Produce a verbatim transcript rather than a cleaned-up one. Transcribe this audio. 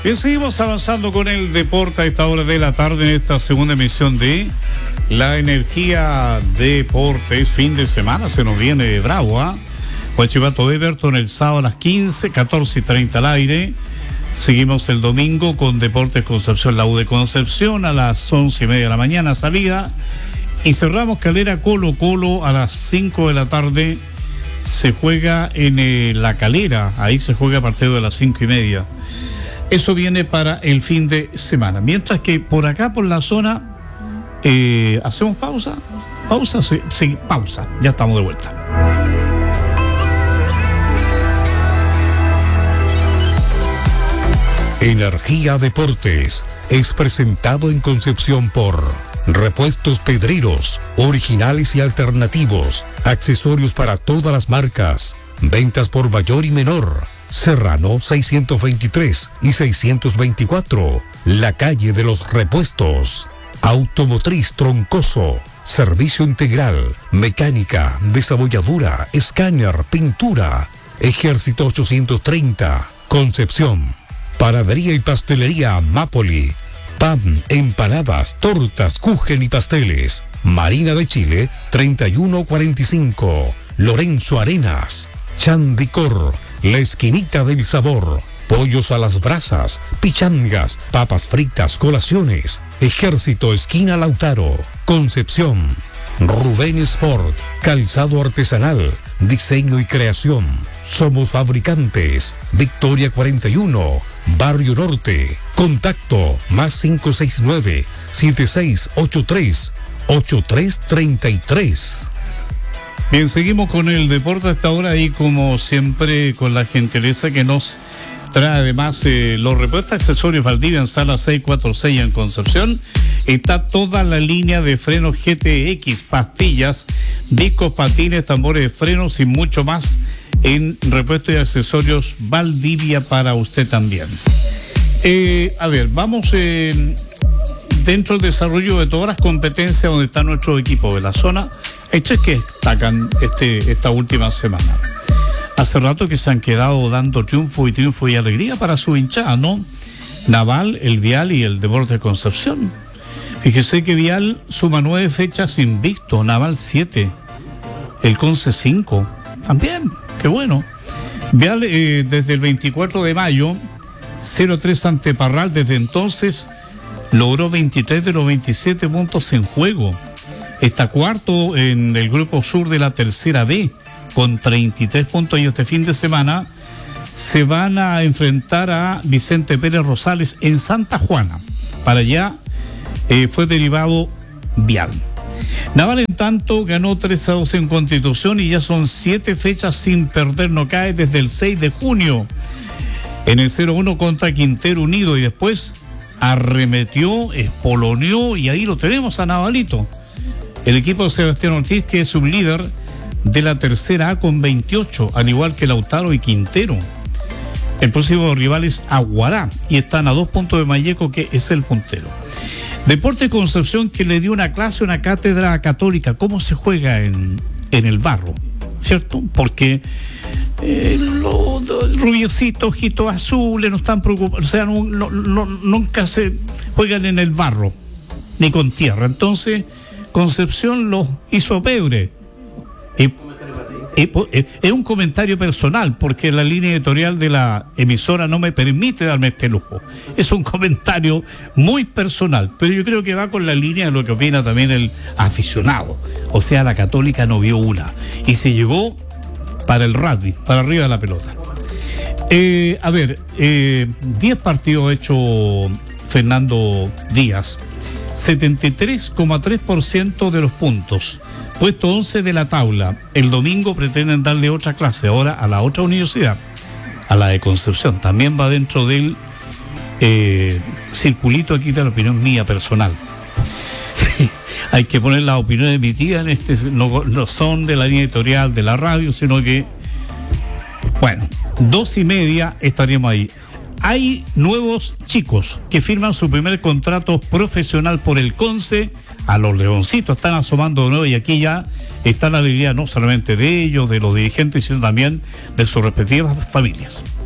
Bien, seguimos avanzando con el deporte a esta hora de la tarde en esta segunda emisión de La Energía Deportes. Fin de semana se nos viene bravo, ¿ah? ¿eh? Huachipato Everton el sábado a las quince, catorce y treinta al aire. Seguimos el domingo con Deportes Concepción, la U de Concepción a las once y media de la mañana salida. Y cerramos Calera Colo Colo a las cinco de la tarde. Se juega en eh, La Calera, ahí se juega a partir de las cinco y media. Eso viene para el fin de semana. Mientras que por acá, por la zona, eh, ¿hacemos pausa? ¿Pausa? Sí, sí, pausa. Ya estamos de vuelta. Energía Deportes es presentado en Concepción por Repuestos Pedreros, originales y alternativos, accesorios para todas las marcas, ventas por mayor y menor. Serrano seiscientos veintitrés y seiscientos veinticuatro, la calle de los repuestos. Automotriz Troncoso, servicio integral, mecánica, desabolladura, escáner, pintura. Ejército ochocientos treinta, Concepción. Panadería y pastelería Mapoli. Pan, empanadas, tortas, kuchen y pasteles. Marina de Chile, treinta y uno cuarenta y cinco. Lorenzo Arenas. Chandicor, la esquinita del sabor. Pollos a las brasas, pichangas, papas fritas, colaciones. Ejército esquina Lautaro. Concepción. Rubén Sport, calzado artesanal, diseño y creación. Somos fabricantes. Victoria cuarenta y uno, Barrio Norte. Contacto más cinco seis nueve, siete seis ocho tres, ocho tres tres tres. Bien, seguimos con el deporte hasta ahora y como siempre con la gentileza que nos trae además eh, los repuestos accesorios Valdivia en sala seiscientos cuarenta y seis en Concepción. Está toda la línea de frenos G T X, pastillas, discos, patines, tambores de frenos y mucho más en repuestos y accesorios Valdivia para usted también. Eh, a ver, vamos eh, dentro del desarrollo de todas las competencias donde está nuestro equipo de la zona. Hay tres que destacan este, esta última semana. Hace rato que se han quedado dando triunfo y triunfo y alegría para su hinchada, ¿no? Naval, el Vial y el Deportes Concepción. Fíjese que Vial suma nueve fechas invicto, Naval siete, el Conce cinco, también, qué bueno. Vial eh, desde el veinticuatro de mayo, cero tres ante Parral, desde entonces logró veintitrés de los veintisiete puntos en juego. Está cuarto en el grupo sur de la tercera B, con treinta y tres puntos, y este fin de semana se van a enfrentar a Vicente Pérez Rosales en Santa Juana. Para allá eh, fue derivado Vial. Naval, en tanto, ganó tres a dos en Constitución y ya son siete fechas sin perder, no cae desde el seis de junio en el cero uno contra Quintero Unido, y después arremetió, espoloneó, y ahí lo tenemos a Navalito. El equipo de Sebastián Ortiz, que es un líder de la tercera A con veintiocho, al igual que Lautaro y Quintero. El próximo rival es Aguará y están a dos puntos de Malleco, que es el puntero. Deporte Concepción, que le dio una clase, una cátedra católica, cómo se juega en, en el barro, ¿cierto? Porque eh, los rubiecitos, ojitos azules, no están preocupados, o sea, no, no, no, nunca se juegan en el barro, ni con tierra. Entonces, Concepción los hizo pebre. Y, y, es un comentario personal, porque la línea editorial de la emisora no me permite darme este lujo. Es un comentario muy personal, pero yo creo que va con la línea de lo que opina también el aficionado. O sea, la Católica no vio una y se llevó para el rugby, para arriba de la pelota. Eh, a ver, eh, diez partidos ha hecho Fernando Díaz, setenta y tres coma tres por ciento de los puntos. Puesto once de la tabla. El domingo pretenden darle otra clase ahora a la otra universidad, a la de Concepción. También va dentro del eh, circulito aquí de la opinión mía personal. Hay que poner las opiniones de mi tía en este, no, no son de la línea editorial de la radio, sino que, bueno, dos y media estaremos ahí. Hay nuevos chicos que firman su primer contrato profesional por el Conce. A los leoncitos están asomando de nuevo, y aquí ya está la alegría no solamente de ellos, de los dirigentes, sino también de sus respectivas familias.